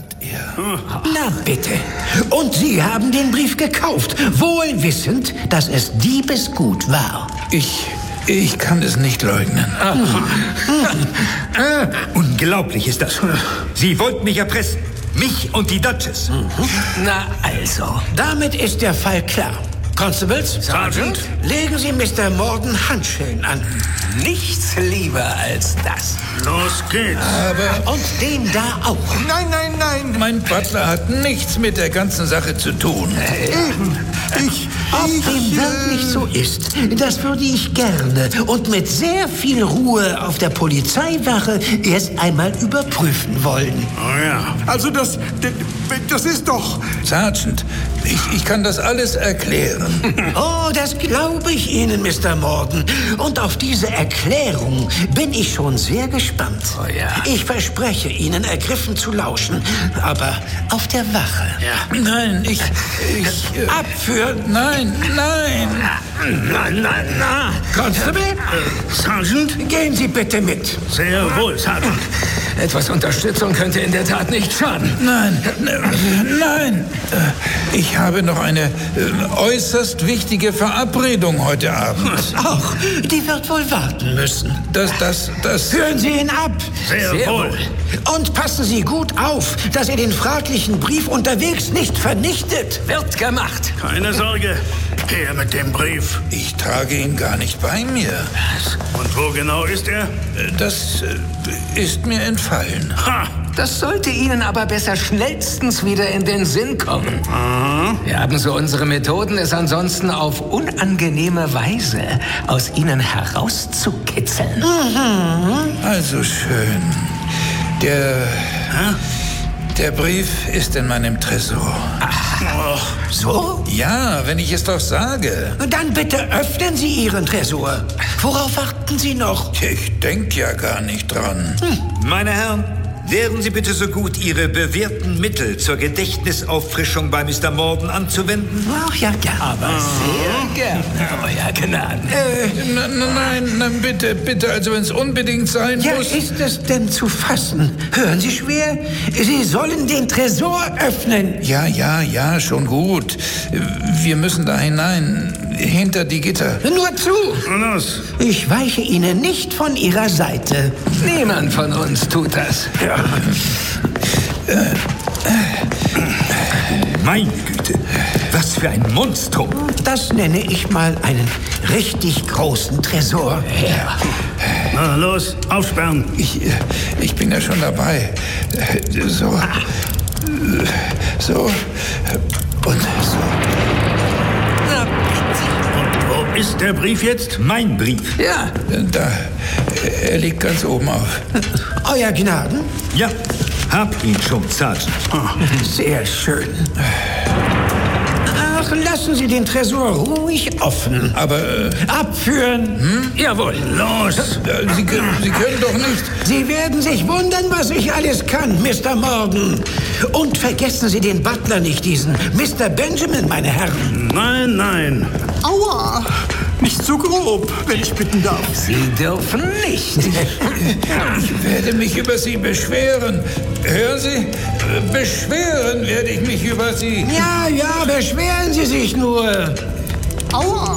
hat er. Na bitte. Und Sie haben den Brief gekauft, wohl wissend, dass es Diebesgut war. Ich kann es nicht leugnen. Unglaublich ist das. Sie wollten mich erpressen. Mich und die Duchess. Na also, damit ist der Fall klar. Constables, Sergeant, legen Sie Mr. Morden Handschellen an. Nichts lieber als das. los geht's. Aber Und den da auch. Nein, nein, nein. mein Butler hat nichts mit der ganzen Sache zu tun. Ob dem wirklich so ist, das würde ich gerne und mit sehr viel Ruhe auf der Polizeiwache erst einmal überprüfen wollen. Oh ja. Also das ist doch... Sergeant, ich kann das alles erklären. Oh, das glaube ich Ihnen, Mr. Morden. Und auf diese Erklärung bin ich schon sehr gespannt. Oh ja. Ich verspreche Ihnen, ergriffen zu lauschen, aber auf der Wache. Ja. Nein, Abführen! Nein. Na. Constable, Sergeant? gehen Sie bitte mit. Sehr wohl, Sergeant. Etwas Unterstützung könnte in der Tat nicht schaden. Nein. Ich habe noch eine äußerst wichtige Verabredung heute Abend. Ach, die wird wohl warten müssen. Das. Führen Sie ihn ab. Sehr wohl. Und passen Sie gut auf, dass er den fraglichen Brief unterwegs nicht vernichtet. Wird gemacht. Keine Sorge. Her mit dem Brief. Ich trage ihn gar nicht bei mir. Und wo genau ist er? Das ist mir entfallen. Ha! Das sollte Ihnen aber besser schnellstens wieder in den Sinn kommen. Wir haben so unsere Methoden, es ansonsten auf unangenehme Weise aus Ihnen herauszukitzeln. Also schön. Der Brief ist in meinem Tresor. So? Ja, wenn ich es doch sage. Dann bitte öffnen Sie Ihren Tresor. Worauf warten Sie noch? Ich denke ja gar nicht dran. Meine Herren, wären Sie bitte so gut, Ihre bewährten Mittel zur Gedächtnisauffrischung bei Mr. Morden anzuwenden? Ach ja, gerne. Aber sehr gerne, Euer Gnaden. Nein, bitte, also wenn es unbedingt sein Ja, muss. ist es denn zu fassen? Hören Sie schwer? Sie sollen den Tresor öffnen. Ja, schon gut. Wir müssen da hinein, hinter die Gitter. Nur zu. Los. Ich weiche Ihnen nicht von Ihrer Seite. Niemand von uns tut das. Meine Güte, was für ein Monstrum. Das nenne ich mal einen richtig großen Tresor. Na, los, aufsperren. Ich bin ja schon dabei. So und so. Und wo ist der Brief jetzt? Mein Brief. Ja, Da, er liegt ganz oben auf. Euer Gnaden? Ja, hab ihn schon, Sergeant. Sehr schön. Ach, lassen Sie den Tresor ruhig offen. Aber Abführen. jawohl. Los. Sie können doch nicht. Sie werden sich wundern, was ich alles kann, Mr. Morden. Und vergessen Sie den Butler nicht, diesen Mr. Benjamin, meine Herren. Nein. Aua. Nicht so grob, wenn ich bitten darf. Sie dürfen nicht. Ich werde mich über Sie beschweren. Hören Sie? Beschweren werde ich mich über Sie. Ja, beschweren Sie sich nur. Aua.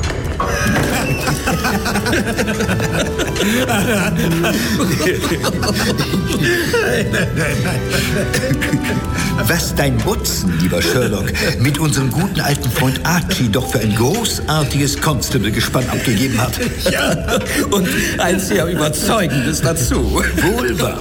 Was dein Watson, lieber Sherlock, mit unserem guten alten Freund Archie doch für ein großartiges Constable-Gespann abgegeben hat. Ja, und ein sehr überzeugendes dazu. Wohl wahr.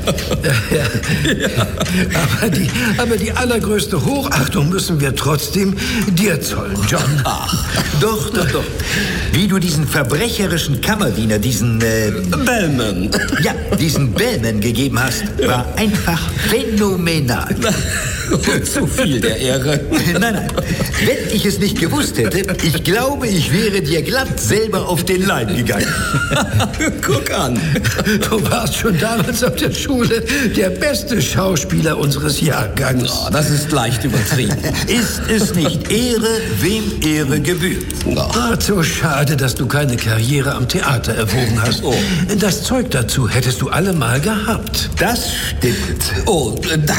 Aber die allergrößte Hochachtung müssen wir trotzdem dir zollen, John. Doch. Wie du diesen verbrecherischen Kammerdiener, diesen Bellman. Ja, diesen Bellman gegeben hast, war einfach phänomenal. Zu viel der Ehre. Nein. Wenn ich es nicht gewusst hätte, ich glaube, ich wäre dir glatt selber auf den Leim gegangen. Guck an. Du warst schon damals auf der Schule der beste Schauspieler unseres Jahrgangs. Oh, das ist leicht übertrieben. Ist es nicht Ehre, wem Ehre gebührt? Ach, so schade, dass du keine Karriere am Theater erwogen hast. Oh. Das Zeug dazu hättest du allemal gehabt. Das stimmt. Oh,